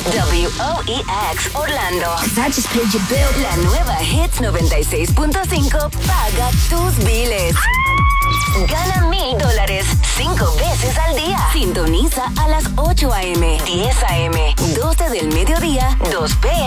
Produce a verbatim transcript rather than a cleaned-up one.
W O E X Orlando. I just paid your bill. La nueva Hits noventa y seis punto cinco paga tus biles. Gana mil dólares cinco veces al día. Sintoniza a las ocho a.m., diez a.m., doce del mediodía, dos p